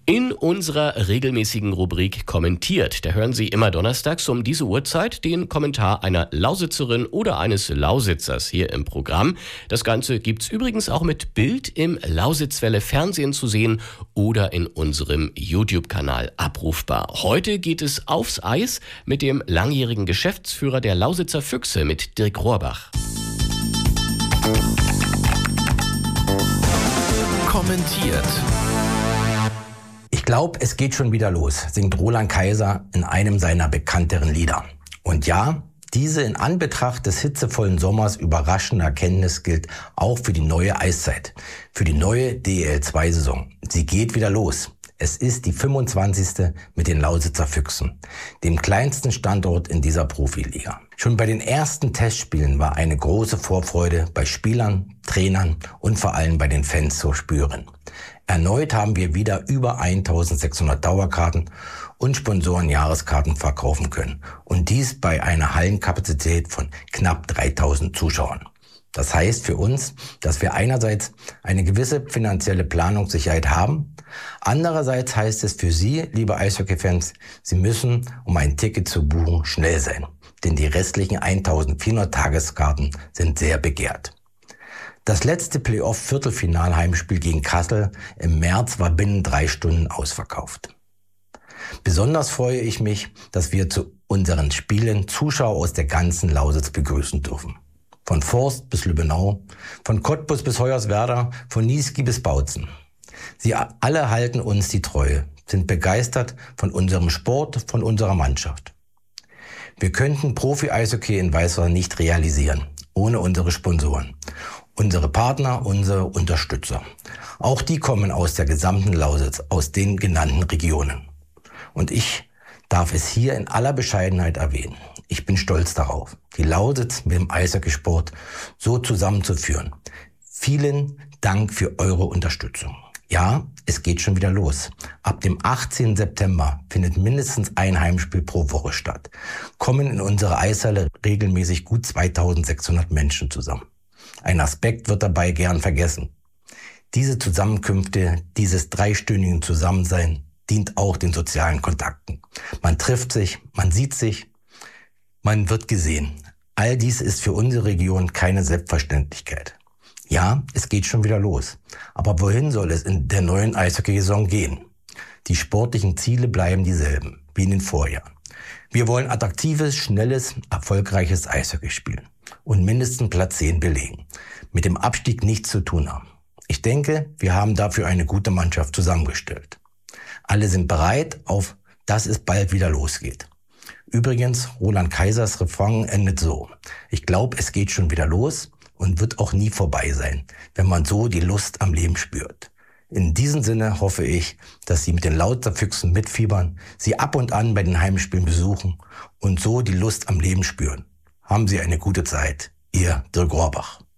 In unserer regelmäßigen Rubrik Kommentiert, da hören Sie immer donnerstags um diese Uhrzeit den Kommentar einer Lausitzerin oder eines Lausitzers hier im Programm. Das Ganze gibt's übrigens auch mit Bild im Lausitzwelle Fernsehen zu sehen oder in unserem YouTube-Kanal abrufbar. Heute geht es aufs Eis mit dem langjährigen Geschäftsführer der Lausitzer Füchse, mit Dirk Rohrbach. Kommentiert. Ich glaube, es geht schon wieder los, singt Roland Kaiser in einem seiner bekannteren Lieder. Und ja, diese in Anbetracht des hitzevollen Sommers überraschende Erkenntnis gilt auch für die neue Eiszeit, für die neue DEL2-Saison. Sie geht wieder los. Es ist die 25. mit den Lausitzer Füchsen, dem kleinsten Standort in dieser Profiliga. Schon bei den ersten Testspielen war eine große Vorfreude bei Spielern, Trainern und vor allem bei den Fans zu spüren. Erneut haben wir wieder über 1600 Dauerkarten und Sponsoren-Jahreskarten verkaufen können. Und dies bei einer Hallenkapazität von knapp 3000 Zuschauern. Das heißt für uns, dass wir einerseits eine gewisse finanzielle Planungssicherheit haben. Andererseits heißt es für Sie, liebe Eishockey-Fans, Sie müssen, um ein Ticket zu buchen, schnell sein. Denn die restlichen 1400 Tageskarten sind sehr begehrt. Das letzte Playoff-Viertelfinal-Heimspiel gegen Kassel im März war binnen 3 Stunden ausverkauft. Besonders freue ich mich, dass wir zu unseren Spielen Zuschauer aus der ganzen Lausitz begrüßen dürfen. Von Forst bis Lübbenau, von Cottbus bis Hoyerswerda, von Niesky bis Bautzen. Sie alle halten uns die Treue, sind begeistert von unserem Sport, von unserer Mannschaft. Wir könnten Profi-Eishockey in Weißwasser nicht realisieren, ohne unsere Sponsoren. Unsere Partner, unsere Unterstützer. Auch die kommen aus der gesamten Lausitz, aus den genannten Regionen. Und ich darf es hier in aller Bescheidenheit erwähnen. Ich bin stolz darauf, die Lausitz mit dem Eishockeysport so zusammenzuführen. Vielen Dank für eure Unterstützung. Ja, es geht schon wieder los. Ab dem 18. September findet mindestens ein Heimspiel pro Woche statt. Kommen in unsere Eishalle regelmäßig gut 2600 Menschen zusammen. Ein Aspekt wird dabei gern vergessen. Diese Zusammenkünfte, dieses dreistündigen Zusammensein dient auch den sozialen Kontakten. Man trifft sich, man sieht sich, man wird gesehen. All dies ist für unsere Region keine Selbstverständlichkeit. Ja, es geht schon wieder los. Aber wohin soll es in der neuen Eishockey-Saison gehen? Die sportlichen Ziele bleiben dieselben, wie in den Vorjahren. Wir wollen attraktives, schnelles, erfolgreiches Eishockey spielen und mindestens Platz 10 belegen. Mit dem Abstieg nichts zu tun haben. Ich denke, wir haben dafür eine gute Mannschaft zusammengestellt. Alle sind bereit auf, dass es bald wieder losgeht. Übrigens, Roland Kaisers Refrain endet so. Ich glaube, es geht schon wieder los und wird auch nie vorbei sein, wenn man so die Lust am Leben spürt. In diesem Sinne hoffe ich, dass Sie mit den Lausitzer Füchsen mitfiebern, sie ab und an bei den Heimspielen besuchen und so die Lust am Leben spüren. Haben Sie eine gute Zeit. Ihr Dirk Rohrbach.